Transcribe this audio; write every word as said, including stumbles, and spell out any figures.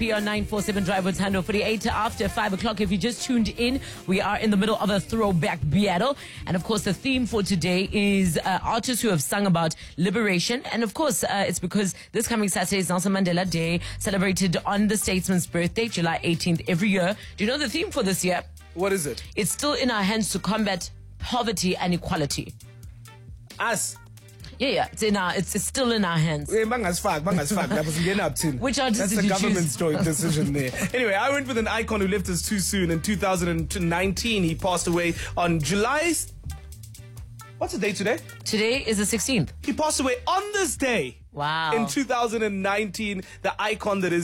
P R nine four seven Drive with Hando forty-eight after five o'clock. If you just tuned in, we are in the middle of a throwback battle. And of course, the theme for today is uh, artists who have sung about liberation. And of course, uh, it's because this coming Saturday is Nelson Mandela Day, celebrated on the statesman's birthday, July eighteenth, every year. Do you know the theme for this year? What is it? It's still in our hands to combat poverty and equality. Us. Yeah, yeah, it's in our, it's, it's still in our hands. Which artist Which artist That's did a you government choose? story decision there. Anyway, I went with an icon who left us too soon in two thousand nineteen. He passed away on July... What's the date today? Today is the sixteenth. He passed away on this day. Wow. In two thousand nineteen, the icon that is